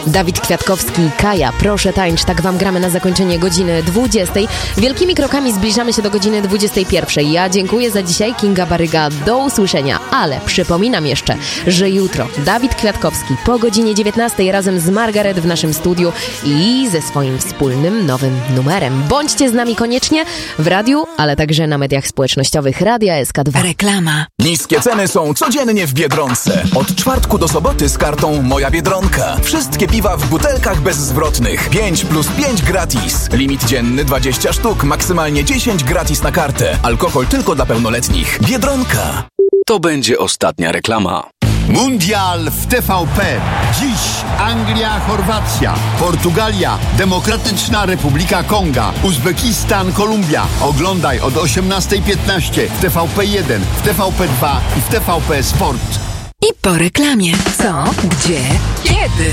Dawid Kwiatkowski, Kaja, proszę tańcz, tak wam gramy na zakończenie godziny 20. Wielkimi krokami zbliżamy się do godziny 21. Ja dziękuję za dzisiaj, Kinga Baryga, do usłyszenia, ale przypominam jeszcze, że jutro Dawid Kwiatkowski po godzinie 19 razem z Margaret w naszym studiu i ze swoim wspólnym nowym numerem. Bądźcie z nami koniecznie w radiu, ale także na mediach społecznościowych Radia SK2. Reklama. Niskie ceny są codziennie w Biedronce. Od czwartku do soboty z kartą Moja Biedronka. Wszystkie piwa w butelkach bezzwrotnych. 5+5 gratis. Limit dzienny 20 sztuk, maksymalnie 10 gratis na kartę. Alkohol tylko dla pełnoletnich. Biedronka. To będzie ostatnia reklama. Mundial w TVP. Dziś Anglia, Chorwacja, Portugalia, Demokratyczna Republika Konga, Uzbekistan, Kolumbia. Oglądaj od 18:15 w TVP1, w TVP2 i w TVP Sport. I po reklamie. Co? Gdzie? Kiedy?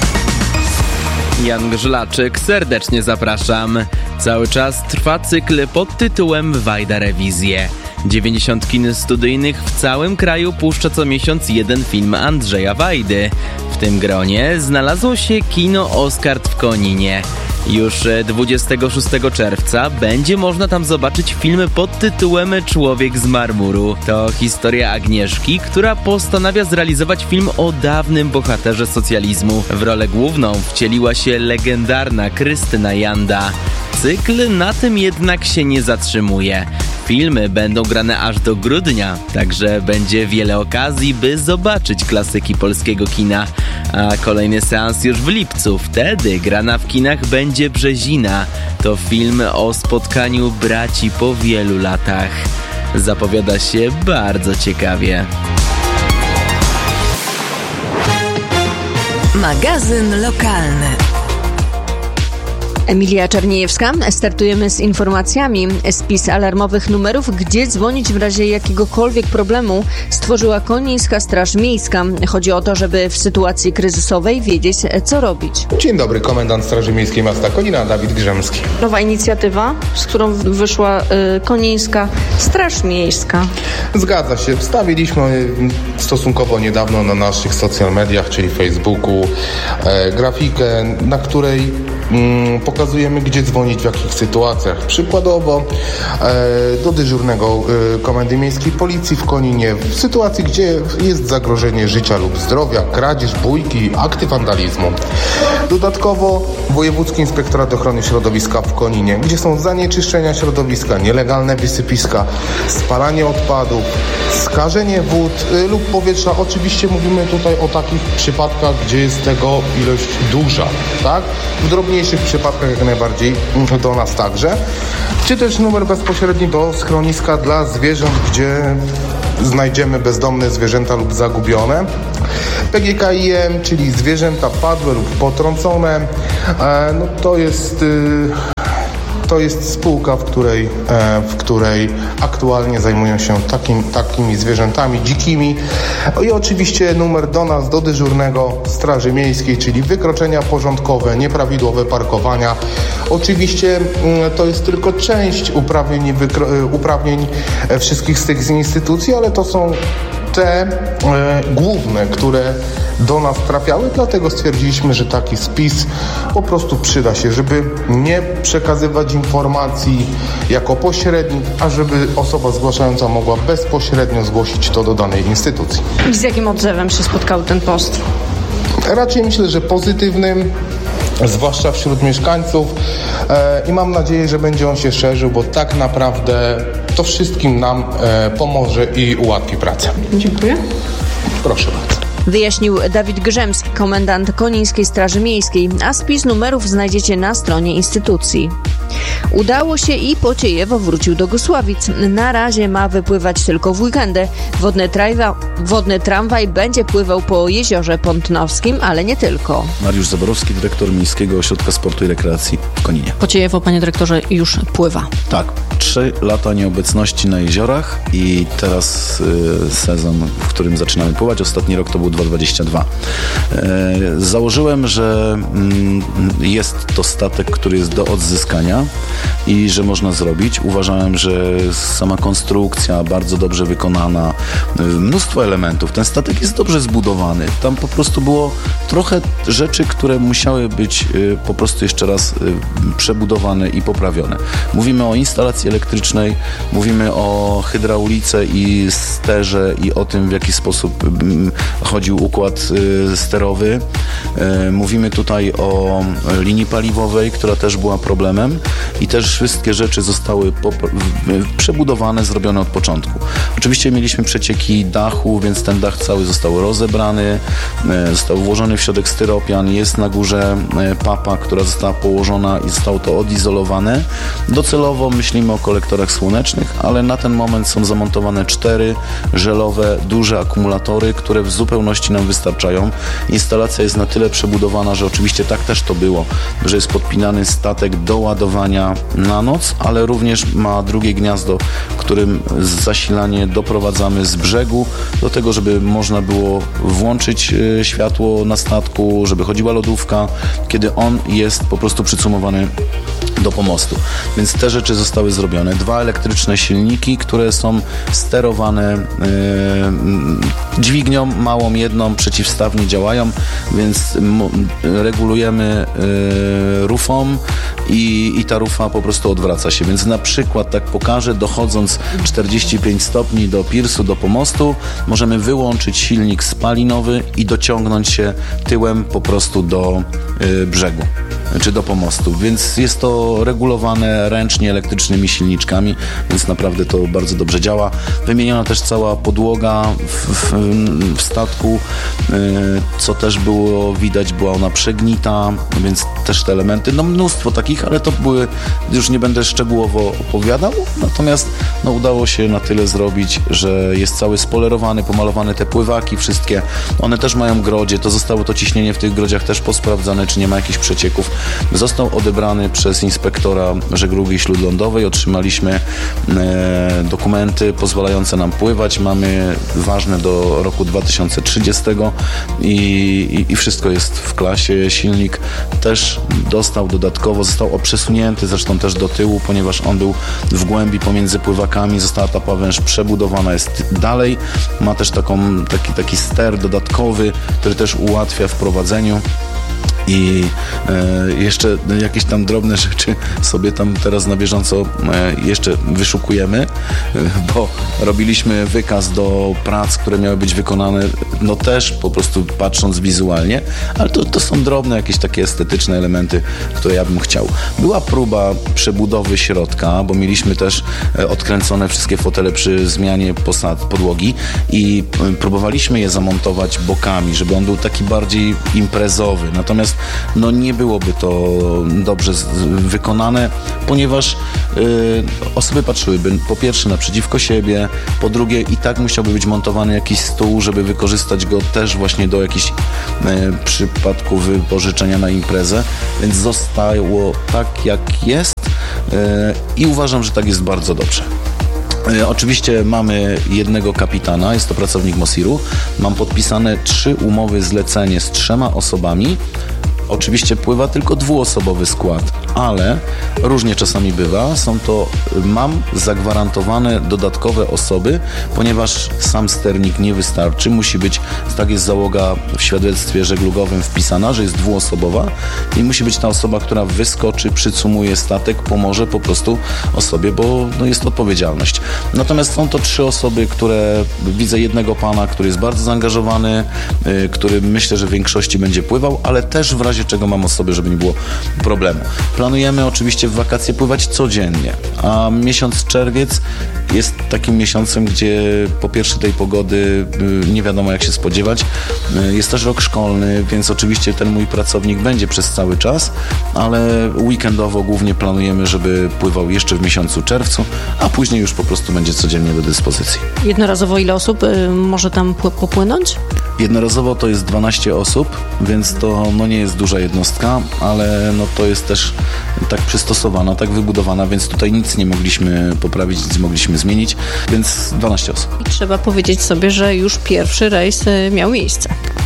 Jan Grzylaczyk, serdecznie zapraszam. Cały czas trwa cykl pod tytułem Wajda Rewizje. 90 kin studyjnych w całym kraju puszcza co miesiąc jeden film Andrzeja Wajdy. W tym gronie znalazło się kino Oskard w Koninie. Już 26 czerwca będzie można tam zobaczyć film pod tytułem Człowiek z marmuru. To historia Agnieszki, która postanawia zrealizować film o dawnym bohaterze socjalizmu. W rolę główną wcieliła się legendarna Krystyna Janda. Cykl na tym jednak się nie zatrzymuje. Filmy będą grane aż do grudnia, także będzie wiele okazji, by zobaczyć klasyki polskiego kina. A kolejny seans już w lipcu. Wtedy grana w kinach będzie Brzezina. To film o spotkaniu braci po wielu latach. Zapowiada się bardzo ciekawie. Magazyn lokalny. Emilia Czerniejewska. Startujemy z informacjami. Spis alarmowych numerów, gdzie dzwonić w razie jakiegokolwiek problemu, stworzyła Konińska Straż Miejska. Chodzi o to, żeby w sytuacji kryzysowej wiedzieć, co robić. Dzień dobry, komendant Straży Miejskiej Miasta Konina, Dawid Grzemski. Nowa inicjatywa, z którą wyszła Konińska Straż Miejska. Zgadza się. Wstawiliśmy stosunkowo niedawno na naszych social mediach, czyli Facebooku, grafikę, na której pokazujemy, gdzie dzwonić, w jakich sytuacjach. Przykładowo do dyżurnego Komendy Miejskiej Policji w Koninie, w sytuacji, gdzie jest zagrożenie życia lub zdrowia, kradzież, bójki, akty wandalizmu. Dodatkowo Wojewódzki Inspektorat Ochrony Środowiska w Koninie, gdzie są zanieczyszczenia środowiska, nielegalne wysypiska, spalanie odpadów, skażenie wód lub powietrza. Oczywiście mówimy tutaj o takich przypadkach, gdzie jest tego ilość duża, tak? W drobniejszych przypadkach jak najbardziej do nas także. Czy też numer bezpośredni do schroniska dla zwierząt, gdzie znajdziemy bezdomne zwierzęta lub zagubione. PGKiM, czyli zwierzęta padłe lub potrącone. No to jest spółka, w której aktualnie zajmują się takimi zwierzętami dzikimi. I oczywiście numer do nas, do dyżurnego Straży Miejskiej, czyli wykroczenia porządkowe, nieprawidłowe parkowania. Oczywiście to jest tylko część uprawnień wszystkich z tych instytucji, ale to są te główne, które do nas trafiały, dlatego stwierdziliśmy, że taki spis po prostu przyda się, żeby nie przekazywać informacji jako pośrednik, a żeby osoba zgłaszająca mogła bezpośrednio zgłosić to do danej instytucji. I z jakim odzewem się spotkał ten post? Raczej myślę, że pozytywnym, zwłaszcza wśród mieszkańców, i mam nadzieję, że będzie on się szerzył, bo tak naprawdę to wszystkim nam pomoże i ułatwi pracę. Dziękuję. Proszę bardzo. Wyjaśnił Dawid Grzemski, komendant Konińskiej Straży Miejskiej, a spis numerów znajdziecie na stronie instytucji. Udało się i Pociejewo wrócił do Gusławic. Na razie ma wypływać tylko w weekendy. Wodny tramwaj będzie pływał po Jeziorze Pątnowskim, ale nie tylko. Mariusz Zaborowski, dyrektor Miejskiego Ośrodka Sportu i Rekreacji w Koninie. Pociejewo, panie dyrektorze, już pływa. Tak. 3 lata nieobecności na jeziorach i teraz sezon, w którym zaczynamy pływać. Ostatni rok to był 2022. Założyłem, że jest to statek, który jest do odzyskania i że można zrobić. Uważałem, że sama konstrukcja bardzo dobrze wykonana, mnóstwo elementów. Ten statek jest dobrze zbudowany. Tam po prostu było trochę rzeczy, które musiały być po prostu jeszcze raz przebudowane i poprawione. Mówimy o instalacji elektrycznej, mówimy o hydraulice i sterze i o tym, w jaki sposób chodził układ sterowy. Mówimy tutaj o linii paliwowej, która też była problemem i też wszystkie rzeczy zostały przebudowane, zrobione od początku. Oczywiście mieliśmy przecieki dachu, więc ten dach cały został rozebrany, został włożony w środek styropian, jest na górze papa, która została położona i zostało to odizolowane. Docelowo myślimy o kolektorach słonecznych, ale na ten moment są zamontowane 4 żelowe, duże akumulatory, które w zupełności nam wystarczają. Instalacja jest na tyle przebudowana, że oczywiście tak też to było, że jest podpinany statek do ładowania na noc, ale również ma drugie gniazdo, którym zasilanie doprowadzamy z brzegu do tego, żeby można było włączyć światło na statku, żeby chodziła lodówka, kiedy on jest po prostu przycumowany do pomostu. Więc te rzeczy zostały zrobione. 2 elektryczne silniki, które są sterowane dźwignią małą jedną, przeciwstawnie działają, więc regulujemy rufą i ta rufa po prostu odwraca się. Więc na przykład, tak pokażę, dochodząc 45 stopni do pirsu, do pomostu, możemy wyłączyć silnik spalinowy i dociągnąć się tyłem po prostu do brzegu czy do pomostu, więc jest to regulowane ręcznie elektrycznymi silniczkami, więc naprawdę to bardzo dobrze działa. Wymieniona też cała podłoga w statku, co też było widać, była ona przegnita, więc też te elementy, no mnóstwo takich, ale to były, już nie będę szczegółowo opowiadał, natomiast no, udało się na tyle zrobić, że jest cały spolerowany, pomalowane te pływaki wszystkie, one też mają grodzie, to zostało to ciśnienie w tych grodziach też posprawdzane, czy nie ma jakichś przecieków. Został odebrany przez inspektora żeglugi śródlądowej, otrzymaliśmy dokumenty pozwalające nam pływać, mamy ważne do roku 2030 i wszystko jest w klasie. Silnik też dostał dodatkowo, został przesunięty zresztą też do tyłu, ponieważ on był w głębi pomiędzy pływakami, została ta pawęż przebudowana, jest dalej, ma też taki ster dodatkowy, który też ułatwia w prowadzeniu. I jeszcze jakieś tam drobne rzeczy sobie tam teraz na bieżąco jeszcze wyszukujemy, bo robiliśmy wykaz do prac, które miały być wykonane, no też po prostu patrząc wizualnie, ale to są drobne jakieś takie estetyczne elementy, które ja bym chciał. Była próba przebudowy środka, bo mieliśmy też odkręcone wszystkie fotele przy zmianie podłogi i próbowaliśmy je zamontować bokami, żeby on był taki bardziej imprezowy, natomiast no nie byłoby to dobrze wykonane, ponieważ osoby patrzyłyby po pierwsze naprzeciwko siebie, po drugie i tak musiałby być montowany jakiś stół, żeby wykorzystać go też właśnie do jakichś przypadków wypożyczenia na imprezę, więc zostało tak jak jest i uważam, że tak jest bardzo dobrze. Oczywiście mamy jednego kapitana, jest to pracownik Mosiru. Mam podpisane 3 umowy zlecenie z 3 osobami. Oczywiście pływa tylko 2-osobowy skład, ale różnie czasami bywa. Mam zagwarantowane dodatkowe osoby, ponieważ sam sternik nie wystarczy. Musi być, tak jest załoga w świadectwie żeglugowym wpisana, że jest 2-osobowa i musi być ta osoba, która wyskoczy, przycumuje statek, pomoże po prostu osobie, bo no, jest odpowiedzialność. Natomiast są to 3 osoby, które widzę jednego pana, który jest bardzo zaangażowany, który myślę, że w większości będzie pływał, ale też w razie czego mam osoby, żeby nie było problemu. Planujemy oczywiście w wakacje pływać codziennie, a miesiąc czerwiec jest takim miesiącem, gdzie po pierwsze tej pogody nie wiadomo jak się spodziewać. Jest też rok szkolny, więc oczywiście ten mój pracownik będzie przez cały czas, ale weekendowo głównie planujemy, żeby pływał jeszcze w miesiącu czerwcu, a później już po prostu będzie codziennie do dyspozycji. Jednorazowo ile osób może tam popłynąć? Jednorazowo to jest 12 osób, więc to no, nie jest duża jednostka, ale no, to jest też tak przystosowana, tak wybudowana, więc tutaj nic nie mogliśmy poprawić, nic mogliśmy zmienić, więc 12 osób. I trzeba powiedzieć sobie, że już pierwszy rejs miał miejsce.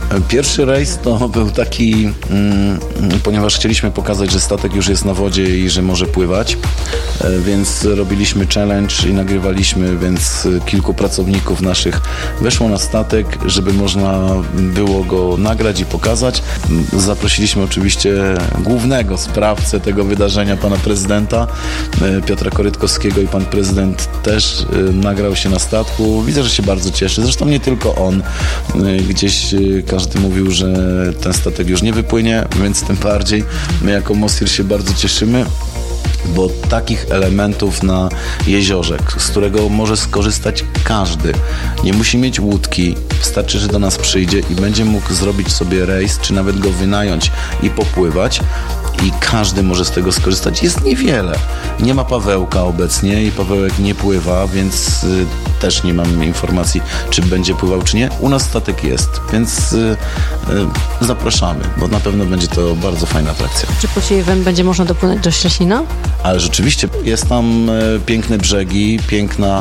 Pierwszy rejs to był taki, ponieważ chcieliśmy pokazać, że statek już jest na wodzie i że może pływać, więc robiliśmy challenge i nagrywaliśmy, więc kilku pracowników naszych weszło na statek, żeby można było go nagrać i pokazać. Zaprosiliśmy oczywiście głównego sprawcę tego wydarzenia, pana prezydenta Piotra Korytkowskiego, i pan prezydent też nagrał się na statku. Widzę, że się bardzo cieszy. Zresztą nie tylko on. Gdzieś każdy mówił, że ten statek już nie wypłynie, więc tym bardziej my jako Mosir się bardzo cieszymy, bo takich elementów na jeziorze, z którego może skorzystać każdy. Nie musi mieć łódki, wystarczy, że do nas przyjdzie i będzie mógł zrobić sobie rejs, czy nawet go wynająć i popływać. I każdy może z tego skorzystać. Jest niewiele. Nie ma Pawełka obecnie i Pawełek nie pływa, więc też nie mam informacji, czy będzie pływał, czy nie. U nas statek jest, więc zapraszamy, bo na pewno będzie to bardzo fajna atrakcja. Czy po Ciejewem będzie można dopłynąć do Szczecina? Ale rzeczywiście jest tam piękne brzegi, piękna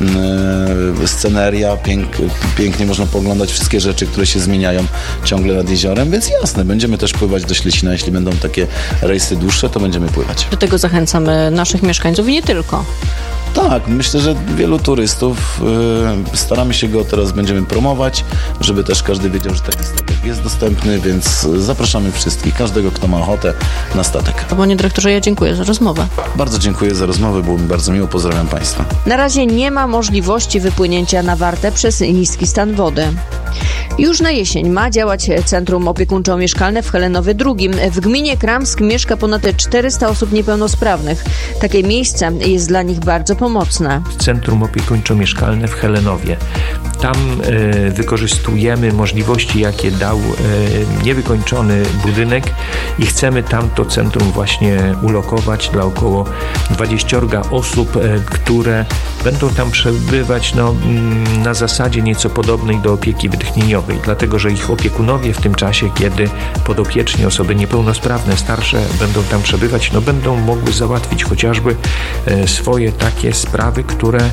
sceneria, pięknie można pooglądać wszystkie rzeczy, które się zmieniają ciągle nad jeziorem, więc jasne, będziemy też pływać do Ślesina, jeśli będą takie rejsy dłuższe, to będziemy pływać. Do tego zachęcamy naszych mieszkańców i nie tylko. Tak, myślę, że wielu turystów, staramy się go teraz, będziemy promować, żeby też każdy wiedział, że taki statek jest dostępny, więc zapraszamy wszystkich, każdego, kto ma ochotę na statek. Panie dyrektorze, ja dziękuję za rozmowę. Bardzo dziękuję za rozmowę, było mi bardzo miło, pozdrawiam Państwa. Na razie nie ma możliwości wypłynięcia na Wartę przez niski stan wody. Już na jesień ma działać Centrum Opiekuńczo-Mieszkalne w Helenowie II. W gminie Kramsk mieszka ponad 400 osób niepełnosprawnych. Takie miejsce jest dla nich bardzo pomocne. Centrum Opiekuńczo-Mieszkalne w Helenowie. Tam wykorzystujemy możliwości, jakie dał niewykończony budynek i chcemy tam to centrum właśnie ulokować dla około 20 osób, które będą tam przebywać na zasadzie nieco podobnej do opieki wytchnieniowej, dlatego że ich opiekunowie w tym czasie, kiedy podopieczni, osoby niepełnosprawne, starsze będą tam przebywać, będą mogły załatwić chociażby swoje takie sprawy,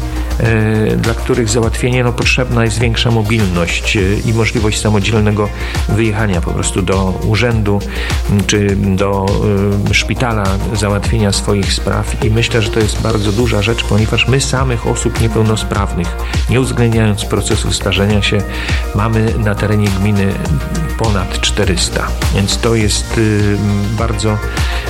dla których załatwienie potrzebna jest większa mobilność i możliwość samodzielnego wyjechania po prostu do urzędu czy do szpitala, załatwienia swoich spraw, i myślę, że to jest bardzo duża rzecz, ponieważ my samych osób niepełnosprawnych, nie uwzględniając procesów starzenia się, mamy na terenie gminy ponad 400, więc to jest bardzo,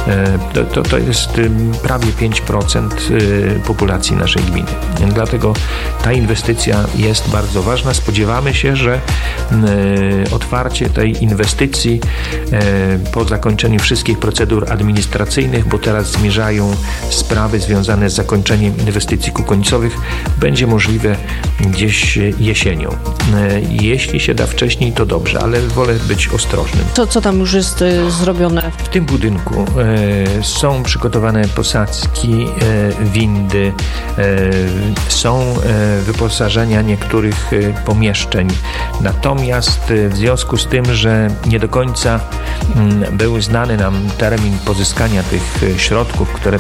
to jest prawie 5% populacji naszej gminy. Dlatego ta inwestycja jest bardzo ważna. Spodziewamy się, że otwarcie tej inwestycji po zakończeniu wszystkich procedur administracyjnych, bo teraz zmierzają sprawy związane z zakończeniem inwestycji kukońcowych, będzie możliwe gdzieś jesienią. Jeśli się da wcześniej, to dobrze, ale wolę być ostrożnym. Co tam już jest zrobione? W tym budynku są przygotowane posadzki, windy, są wyposażenia niektórych pomieszczeń. Natomiast w związku z tym, że nie do końca był znany nam termin pozyskania tych środków, które